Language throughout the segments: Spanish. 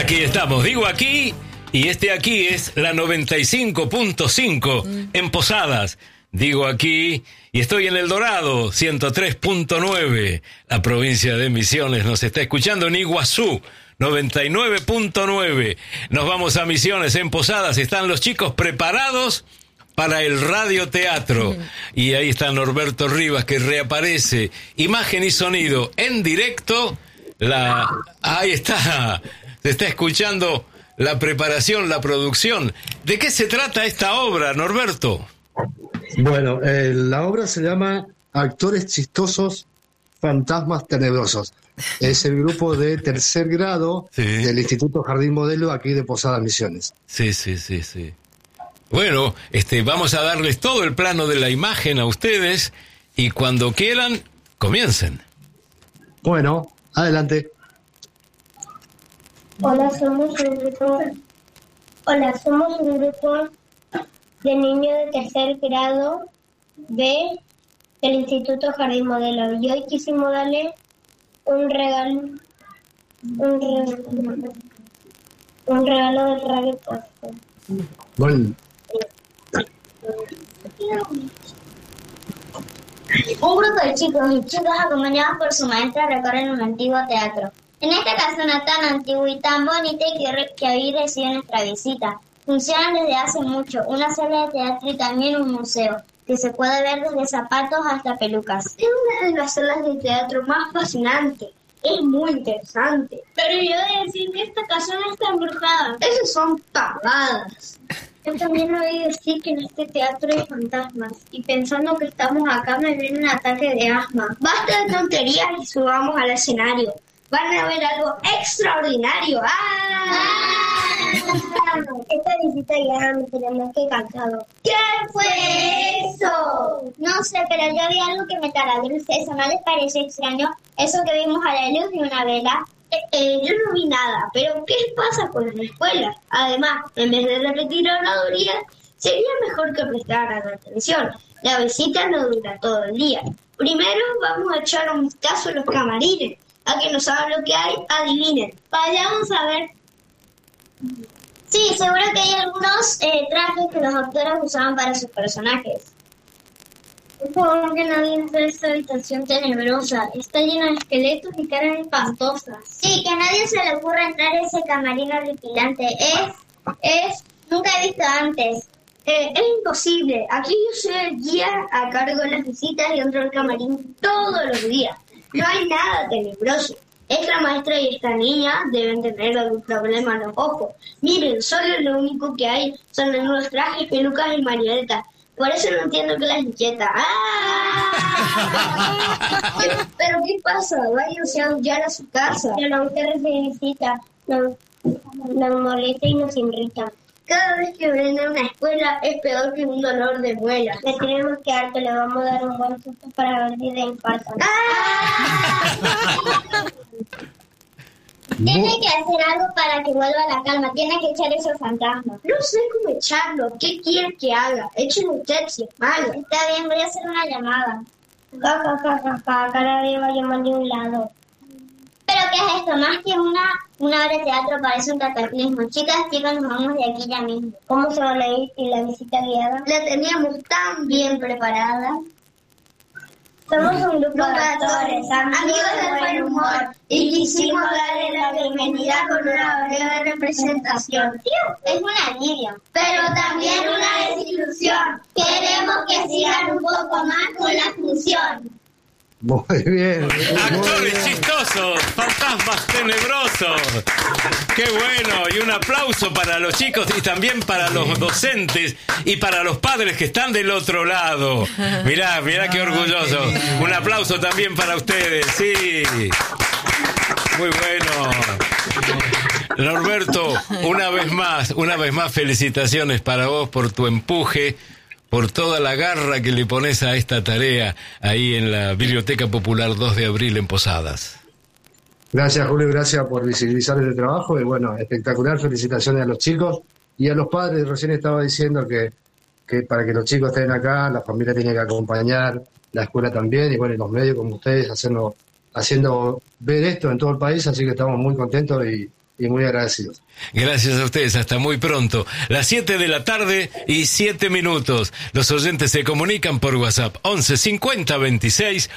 Aquí estamos, digo aquí, y aquí es la 95.5 en Posadas. Digo aquí, y estoy en El Dorado, 103.9. La provincia de Misiones nos está escuchando en Iguazú, 99.9. Nos vamos a Misiones, en Posadas. Están los chicos preparados para el radioteatro. Y ahí está Norberto Rivas, que reaparece. Imagen y sonido en directo. Ahí está. Se está escuchando la preparación, la producción. ¿De qué se trata esta obra, Norberto? Bueno, la obra se llama Actores Chistosos, Fantasmas Tenebrosos. Es el grupo de tercer grado del Instituto Jardín Modelo aquí de Posadas Misiones. Sí. Bueno, vamos a darles todo el plano de la imagen a ustedes y cuando quieran, comiencen. Bueno, adelante. Hola, somos un grupo de niños de tercer grado del Instituto Jardín Modelo. Y hoy quisimos darle un regalo del Radio Podcast. Bueno. Un grupo de chicos y chicas acompañados por su maestra recorren un antiguo teatro. En esta casona tan antigua y tan bonita que hoy recibe nuestra visita. Funcionan desde hace mucho, una sala de teatro y también un museo, que se puede ver desde zapatos hasta pelucas. Es una de las salas de teatro más fascinantes. Es muy interesante. Pero yo he de decir que esta casona está embrujada. Esas son pavadas. Yo también oí decir que en este teatro hay fantasmas. Y pensando que estamos acá me viene un ataque de asma. Basta de tonterías y subamos al escenario. Van a ver algo extraordinario. Esta visita ya me tenemos que cansado. ¿Qué fue eso? No sé, pero yo vi algo que me taladró. ¿Eso no les parece extraño? Eso que vimos a la luz de una vela. Yo no vi nada, pero ¿qué pasa con la escuela? Además, en vez de repetir oradurías, sería mejor que prestaran atención. La visita no dura todo el día. Primero vamos a echar un vistazo a los camarines. A que no saben lo que hay, adivinen. Vayamos a ver. Sí, seguro que hay algunos trajes que los actores usaban para sus personajes. Por favor, que nadie entre a esta habitación tenebrosa. Está llena de esqueletos y caras espantosas. Sí, que a nadie se le ocurra entrar a ese camarín horripilante. Nunca he visto antes. Es imposible. Aquí yo soy el guía a cargo de las visitas y entro al camarín todos los días. No hay nada tenebroso. Esta maestra y esta niña deben tener algún problema en los ojos. Miren, solo lo único que hay son algunos trajes, pelucas y marionetas. Por eso no entiendo que las inquieta. ¿Pero qué pasa? Váyanse ya a su casa. Pero la usted recibe visita. Nos molesta y nos irrita. Cada vez que viene a una escuela es peor que un dolor de muela. Le tenemos que dar, que le vamos a dar un buen susto para ver si de infarto. Tiene que hacer algo para que vuelva a la calma. Tiene que echar esos fantasmas. No sé cómo echarlo. ¿Qué quiere que haga? Échelo usted si es malo. Está bien, voy a hacer una llamada. Cada vez va a llamar de un lado. ¿Pero qué es esto? Más que una obra de teatro, parece un cataclismo. Chicas, chicos, nos vamos de aquí ya mismo. ¿Cómo se van a ir y la visita guiada? La teníamos tan bien preparada. Somos un grupo de actores, amigos del buen humor, y quisimos darle la bienvenida con una breve representación. Es un alivio, pero también una desilusión. Queremos que sigan un poco más con la función. Muy bien. Actores chistosos, fantasmas tenebrosos. Qué bueno, y un aplauso para los chicos y también para los docentes y para los padres que están del otro lado. Mirá qué orgulloso. Un aplauso también para ustedes, sí. Muy bueno. Norberto, una vez más, felicitaciones para vos por tu empuje, por toda la garra que le pones a esta tarea ahí en la Biblioteca Popular 2 de Abril en Posadas. Gracias, Julio, gracias por visibilizar este trabajo y bueno, espectacular, felicitaciones a los chicos y a los padres. Recién estaba diciendo que para que los chicos estén acá, la familia tiene que acompañar, la escuela también y bueno, y los medios como ustedes haciendo ver esto en todo el país, así que estamos muy contentos y muy agradecidos. Gracias a ustedes, hasta muy pronto. Las 7 de la tarde y 7 minutos. Los oyentes se comunican por WhatsApp 11 50 26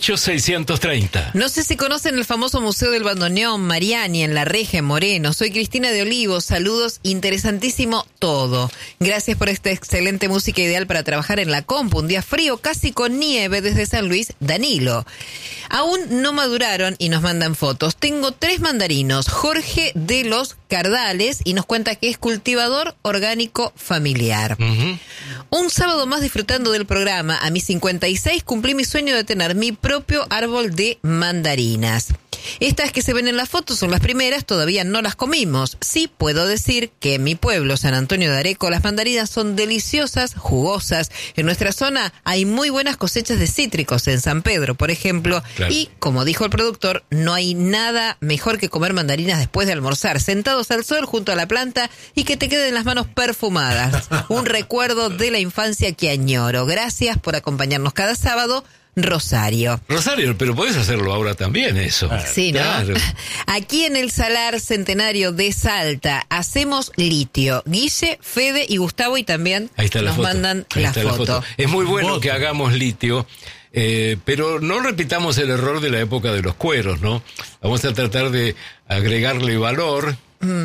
8630. No sé si conocen el famoso Museo del Bandoneón, Mariani, en La Reja, en Moreno. Soy Cristina de Olivos, saludos, interesantísimo todo. Gracias por esta excelente música ideal para trabajar en la compu. Un día frío, casi con nieve desde San Luis, Danilo. Aún no maduraron y nos mandan fotos. Tengo 3 mandarinos. Jorge de los Cardales, y nos cuenta que es cultivador orgánico familiar. Un sábado más disfrutando del programa. A mis 56 cumplí mi sueño de tener mi propio árbol de mandarinas. Estas que se ven en la foto son las primeras, todavía no las comimos. Sí puedo decir que en mi pueblo, San Antonio de Areco, las mandarinas son deliciosas, jugosas. En nuestra zona hay muy buenas cosechas de cítricos, en San Pedro, por ejemplo. Claro. Y, como dijo el productor, no hay nada mejor que comer mandarinas después de almorzar, sentados al sol junto a la planta y que te queden las manos perfumadas. Un recuerdo de la infancia que añoro. Gracias por acompañarnos cada sábado. Rosario, pero podés hacerlo ahora también, eso. Sí, ¿no? Claro. Aquí en el Salar Centenario de Salta hacemos litio. Guille, Fede y Gustavo, y también nos mandan la foto. Es muy bueno que hagamos litio, pero no repitamos el error de la época de los cueros, ¿no? Vamos a tratar de agregarle valor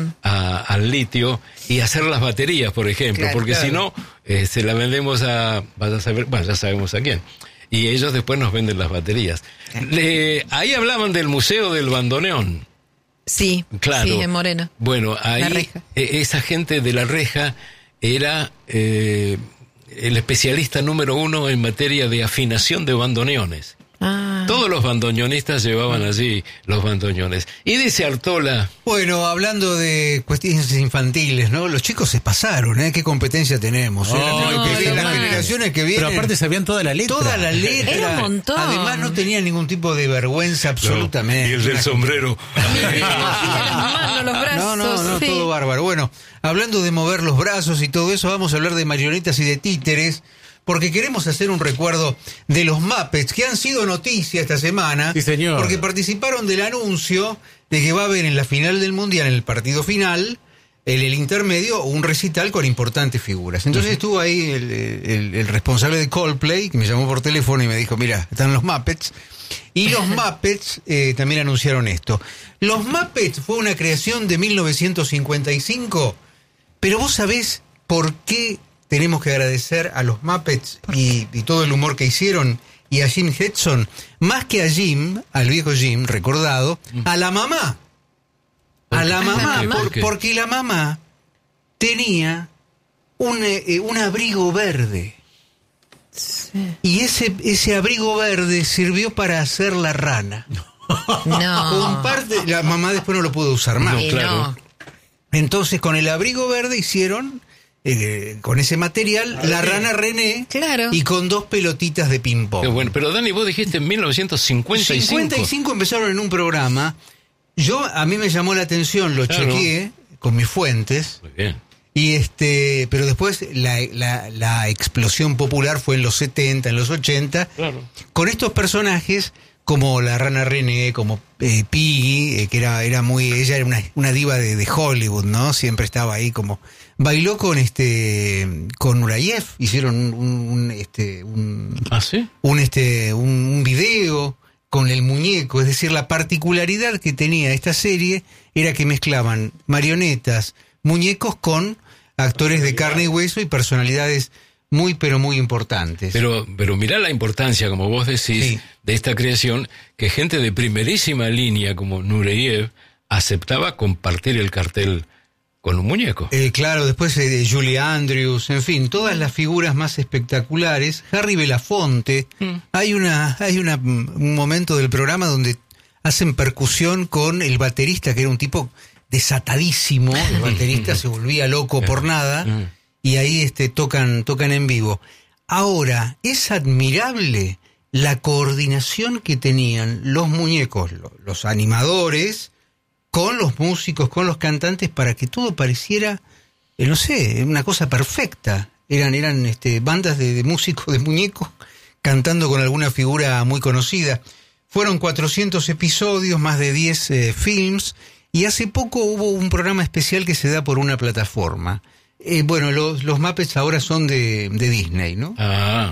al litio y hacer las baterías, por ejemplo, porque si no, se la vendemos a, vas a saber, bueno, ya sabemos a quién. Y ellos después nos venden las baterías. Ahí hablaban del Museo del Bandoneón. Sí, claro. Sí, en Moreno. Bueno, ahí esa gente de La Reja era el especialista número 1 en materia de afinación de bandoneones. Todos los bandoneonistas llevaban allí los bandoneones. Y dice Artola... Bueno, hablando de cuestiones infantiles, ¿no? Los chicos se pasaron, ¿eh? ¿Qué competencia tenemos? Las generaciones que vienen... Pero aparte sabían toda la letra. Toda la letra. Era un montón. Además no tenían ningún tipo de vergüenza absolutamente. Y el del sombrero. No, todo bárbaro. Bueno, hablando de mover los brazos y todo eso, vamos a hablar de marionetas y de títeres, porque queremos hacer un recuerdo de los Muppets, que han sido noticia esta semana. Sí, señor. Porque participaron del anuncio de que va a haber en la final del Mundial, en el partido final, en el intermedio, un recital con importantes figuras. Entonces estuvo ahí el responsable de Coldplay, que me llamó por teléfono y me dijo, mira, están los Muppets. Y los Muppets también anunciaron esto. Los Muppets fue una creación de 1955, pero vos sabés por qué tenemos que agradecer a los Muppets y todo el humor que hicieron, y a Jim Henson, más que a Jim, al viejo Jim, recordado, a la mamá. A la mamá, porque la mamá tenía un abrigo verde. Sí. Y ese abrigo verde sirvió para hacer la rana. No. La mamá después no lo pudo usar más. No, claro. No. Entonces, con el abrigo verde hicieron... con ese material, la rana René, claro, y con 2 pelotitas de ping-pong. Bueno, pero Dani, vos dijiste en 1955. 55 empezaron en un programa. A mí me llamó la atención, lo chequeé con mis fuentes. Muy bien. Y pero después la explosión popular fue en los 70, en los 80, claro, con estos personajes como la rana René, como Piggy, que era muy... Ella era una diva de Hollywood, ¿no? Siempre estaba ahí como... Bailó con Nureyev, hicieron un video con el muñeco. Es decir, la particularidad que tenía esta serie era que mezclaban marionetas, muñecos con actores de carne y hueso y personalidades muy, pero muy importantes. Pero mirá la importancia, como vos decís, sí, de esta creación, que gente de primerísima línea como Nureyev aceptaba compartir el cartel con un muñeco. Claro, después Julie Andrews, en fin, todas las figuras más espectaculares. Harry Belafonte. Hay un momento del programa donde hacen percusión con el baterista, que era un tipo desatadísimo. El baterista se volvía loco por nada. Y ahí tocan en vivo. Ahora, es admirable la coordinación que tenían los muñecos, los animadores, con los músicos, con los cantantes, para que todo pareciera, no sé, una cosa perfecta. Eran bandas de músicos, de muñecos, cantando con alguna figura muy conocida. Fueron 400 episodios, más de 10 films, Y hace poco hubo un programa especial que se da por una plataforma. Bueno, los Muppets ahora son de Disney, ¿no? Claro.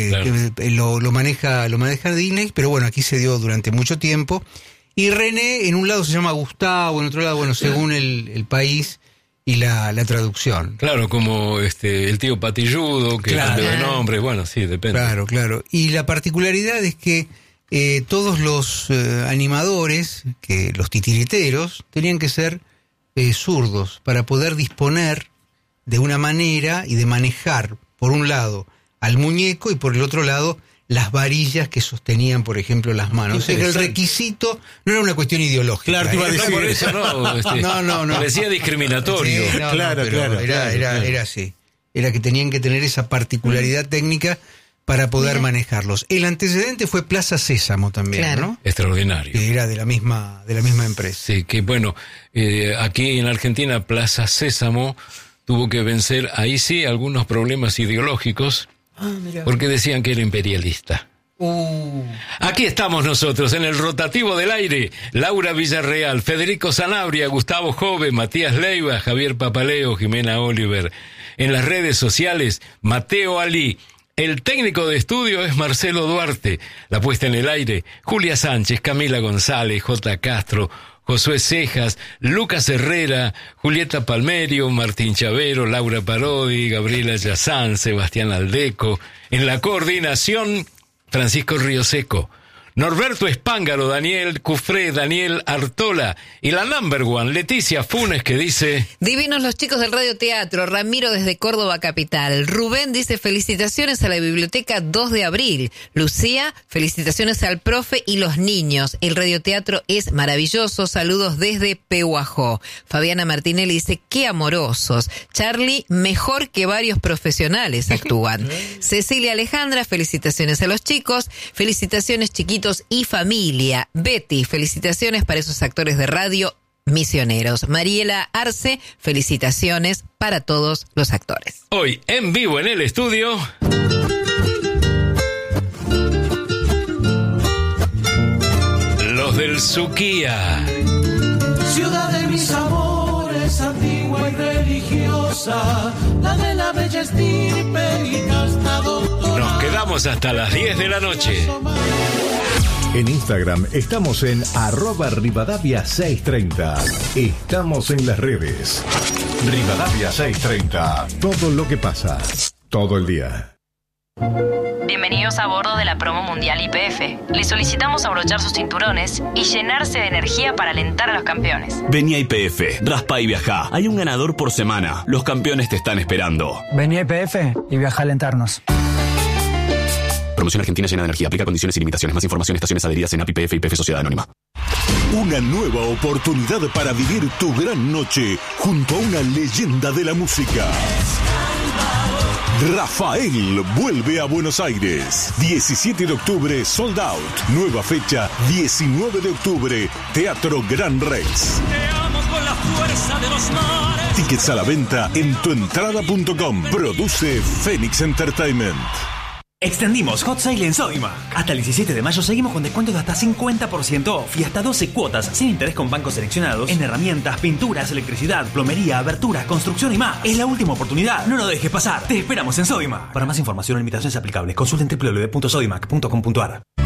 Lo maneja Disney, pero bueno, aquí se dio durante mucho tiempo. Y René, en un lado se llama Gustavo, en otro lado, bueno, según el país y la traducción. Claro, como el tío Patilludo, que cambió de nombre, bueno, sí, depende. Claro. Y la particularidad es que todos los animadores, que los titiriteros, tenían que ser zurdos para poder disponer de una manera y de manejar, por un lado, al muñeco y por el otro lado, las varillas que sostenían, por ejemplo, las manos. O sea que el requisito no era una cuestión ideológica. Claro, te iba a decir por eso, no. Parecía discriminatorio. Sí, claro. Era así. Era que tenían que tener esa particularidad técnica para poder manejarlos. El antecedente fue Plaza Sésamo también, ¿no? Extraordinario. Que era de la misma empresa. Sí, que bueno, aquí en Argentina Plaza Sésamo tuvo que vencer, ahí sí, algunos problemas ideológicos, porque decían que era imperialista. Aquí estamos nosotros, en el rotativo del aire. Laura Villarreal, Federico Sanabria, Gustavo Jove, Matías Leiva, Javier Papaleo, Jimena Oliver. En las redes sociales, Mateo Ali. El técnico de estudio es Marcelo Duarte. La puesta en el aire, Julia Sánchez, Camila González, J. Castro, Josué Cejas, Lucas Herrera, Julieta Palmerio, Martín Chavero, Laura Parodi, Gabriela Yazán, Sebastián Aldeco. En la coordinación, Francisco Ríoseco, Norberto Espángaro, Daniel Cufré, Daniel Artola y la number one, Leticia Funes, que dice: divinos los chicos del radioteatro. Ramiro desde Córdoba capital. Rubén dice: felicitaciones a la biblioteca 2 de abril. Lucía, felicitaciones al profe y los niños. El radioteatro es maravilloso. Saludos desde Pehuajó. Fabiana Martinelli dice: qué amorosos. Charlie, mejor que varios profesionales actúan. Cecilia Alejandra, felicitaciones a los chicos. Felicitaciones, chiquitos y familia. Betty, felicitaciones para esos actores de radio misioneros. Mariela Arce, felicitaciones para todos los actores. Hoy en vivo en el estudio, los del Suquía. Ciudad de mis amores, antigua y religiosa, la de la bella estirpe y casta doctora. Nos quedamos hasta las 10 de la noche. En Instagram estamos en @Rivadavia630. Estamos en las redes. Rivadavia630. Todo lo que pasa, todo el día. Bienvenidos a bordo de la promo mundial YPF. Les solicitamos abrochar sus cinturones y llenarse de energía para alentar a los campeones. Vení a YPF, raspa y viajá. Hay un ganador por semana. Los campeones te están esperando. Vení a YPF y viajá a alentarnos. Promoción argentina llena de energía. Aplica condiciones y limitaciones. Más información, estaciones adheridas en API, YPF y YPF Sociedad Anónima. Una nueva oportunidad para vivir tu gran noche junto a una leyenda de la música. Rafael vuelve a Buenos Aires. 17 de octubre, sold out. Nueva fecha, 19 de octubre, Teatro Gran Rex. Te amo con la fuerza de los mares. Tickets a la venta en tuentrada.com. Produce Phoenix Entertainment. Extendimos Hot Sale en Sodimac. Hasta el 17 de mayo seguimos con descuentos de hasta 50% off y hasta 12 cuotas sin interés con bancos seleccionados en herramientas, pinturas, electricidad, plomería, aberturas, construcción y más. Es la última oportunidad. No lo dejes pasar. Te esperamos en Sodimac. Para más información o limitaciones aplicables, consulten www.sodimac.com.ar.